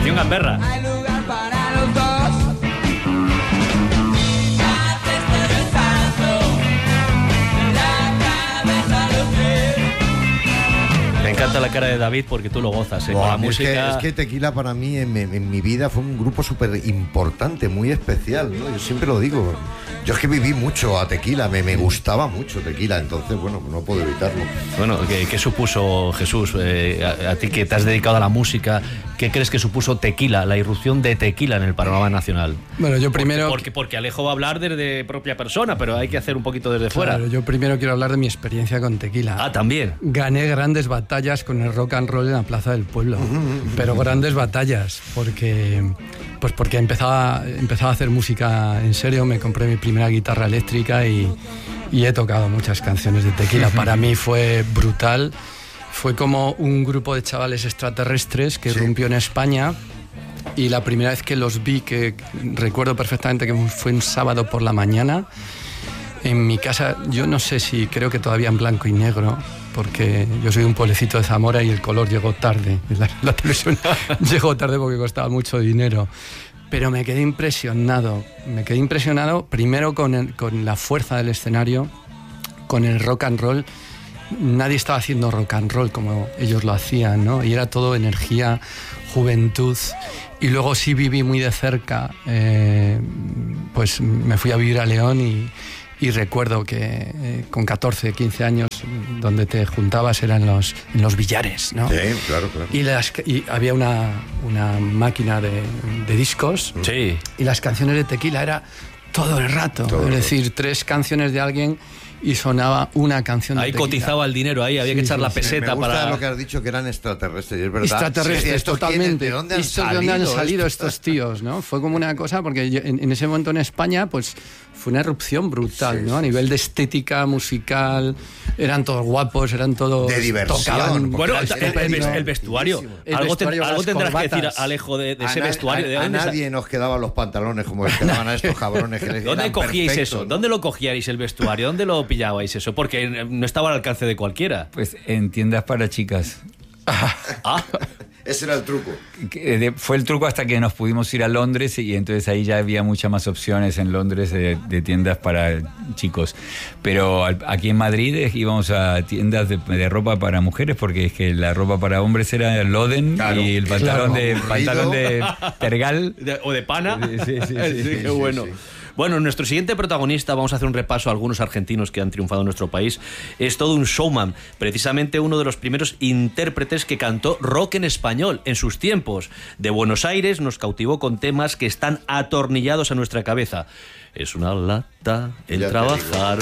canción gamberra. Hay lugar para los dos. Me encanta la cara de David porque tú lo gozas, con la música. Es que Tequila para mí en mi vida fue un grupo súper importante, muy especial, ¿no? Yo siempre lo digo. Yo es que viví mucho a Tequila, me gustaba mucho Tequila, entonces, bueno, no puedo evitarlo. Bueno, ¿qué supuso, Jesús, a ti que te has dedicado a la música? ¿Qué crees que supuso Tequila, la irrupción de Tequila en el panorama nacional? Bueno, yo primero... Porque Alejo va a hablar desde propia persona, pero hay que hacer un poquito desde fuera. Claro, yo primero quiero hablar de mi experiencia con Tequila. Ah, también. Gané grandes batallas con el rock and roll en la Plaza del Pueblo, pero grandes batallas, porque empezaba a hacer música en serio, me compré mi primera guitarra eléctrica y he tocado muchas canciones de Tequila. Para mí fue brutal, fue como un grupo de chavales extraterrestres que irrumpió en España, y la primera vez que los vi, que recuerdo perfectamente que fue un sábado por la mañana, en mi casa, yo no sé si, creo que todavía en blanco y negro, porque yo soy de un pueblecito de Zamora y el color llegó tarde. La televisión llegó tarde porque costaba mucho dinero. Pero me quedé impresionado primero con la fuerza del escenario, con el rock and roll. Nadie estaba haciendo rock and roll como ellos lo hacían, ¿no? Y era todo energía, juventud. Y luego sí viví muy de cerca, pues me fui a vivir a León y recuerdo que con 14, 15 años donde te juntabas era en los billares, ¿no? Sí, claro. Y había una máquina de discos. Sí. Y las canciones de Tequila era todo el rato. Decir, 3 canciones de alguien y sonaba una canción de Tequila. Ahí cotizaba el dinero, ahí había que echar la peseta me gusta para... lo que has dicho, que eran extraterrestres, es verdad. Extraterrestres, totalmente. ¿De dónde han salido estos tíos, ¿no? Fue como una cosa, porque en ese momento en España, pues fue una erupción brutal, ¿no? A nivel de estética, musical, eran todos guapos, eran todos... De diversión. Tocaban, Bueno, el vestuario. Algo tendrás que decir, Alejo, de ese vestuario. A nadie nos quedaban los pantalones como les quedaban a estos cabrones. Que les ¿Dónde cogíais perfectos, eso? ¿no? ¿Dónde lo cogíais el vestuario? ¿Dónde lo pillabais eso? Porque no estaba al alcance de cualquiera. Pues en tiendas para chicas. Ese era el truco. Fue el truco hasta que nos pudimos ir a Londres, y entonces ahí ya había muchas más opciones en Londres de tiendas para chicos. Pero aquí en Madrid íbamos a tiendas de ropa para mujeres, porque es que la ropa para hombres era el Loden, y el pantalón de tergal. O de pana. Sí, qué bueno. Sí. Bueno, nuestro siguiente protagonista, vamos a hacer un repaso a algunos argentinos que han triunfado en nuestro país. Es todo un showman, precisamente uno de los primeros intérpretes que cantó rock en español en sus tiempos. De Buenos Aires nos cautivó con temas que están atornillados a nuestra cabeza. Es una lata el Ya trabajar.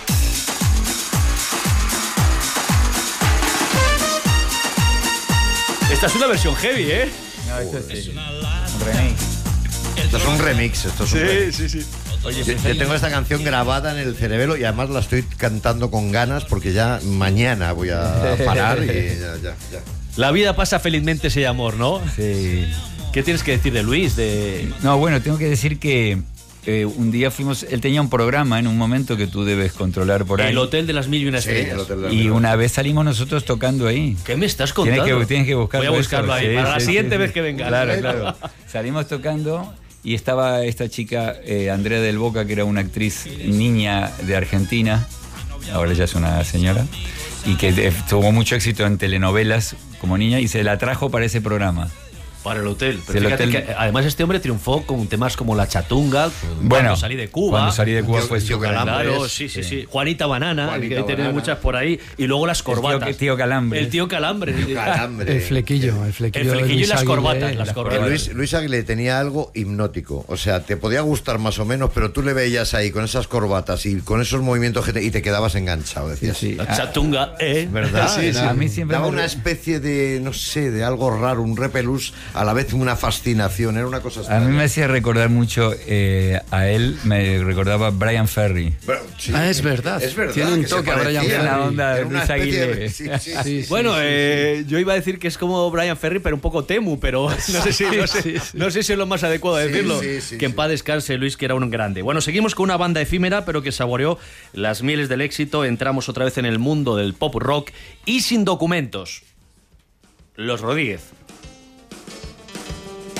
Esta es una versión heavy, ¿eh? No, esto es un remix. Esto es un remix. Sí. Oye, yo tengo esta canción grabada en el cerebelo y además la estoy cantando con ganas porque ya mañana voy a parar y ya. La vida pasa felizmente si hay amor, ¿no? Sí. ¿Qué tienes que decir de Luis? No, bueno, tengo que decir que un día fuimos... Él tenía un programa en un momento que tú debes controlar por ahí. El Hotel de las Mil y una Estrellas. el Hotel de las Y una vez salimos nosotros tocando ahí. ¿Qué me estás contando? Tienes que buscarlo. Voy a buscarlo ahí, para la siguiente vez que venga. Claro. Salimos tocando y estaba esta chica, Andrea del Boca, que era una actriz niña de Argentina, ahora ya es una señora, y que tuvo mucho éxito en telenovelas como niña, y se la trajo para ese programa. Para el hotel. Pero El fíjate hotel... que además este hombre triunfó con temas como La Chatunga, bueno, Cuando salí de Cuba. Cuando salí de Cuba fue Tío Calambre. Claro, sí. Juanita Banana, que hay tener muchas por ahí. Y luego las corbatas. El tío Calambre. El tío Calambre. El flequillo El flequillo de y Luis las Aguilé. corbatas. Las corbatas. Luis Aguilé tenía algo hipnótico. O sea, te podía gustar más o menos, pero tú le veías ahí con esas corbatas y con esos movimientos y te quedabas enganchado. Decías, Sí. La Chatunga, ¿verdad? Sí. A mí siempre daba me... una especie de, no sé, de algo raro, un repelús, a la vez una fascinación. Era una cosa extraña. A mí me hacía recordar mucho a él, me recordaba a Brian Ferry. Bueno, sí. Es verdad. Tiene un toque a Brian Ferry. La onda de Era una Luis especie Aguilé. de- sí. Bueno, yo iba a decir que es como Brian Ferry, pero un poco Temu, pero no sé si es lo más adecuado de decirlo. Sí, que en paz descanse Luis, que era un grande. Bueno, seguimos con una banda efímera, pero que saboreó las mieles del éxito. Entramos otra vez en el mundo del pop rock y sin documentos. Los Rodríguez.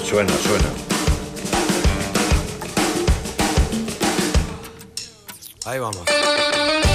Suena. Ahí vamos.